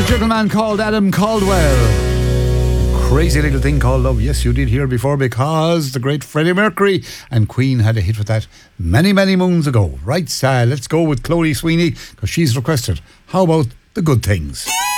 a gentleman called Adam Caldwell. Crazy Little Thing Called Love. Yes, you did hear before, because the great Freddie Mercury and Queen had a hit with that many, many moons ago. Right, let's go with Chloe Sweeney, because she's requested How About the Good Things.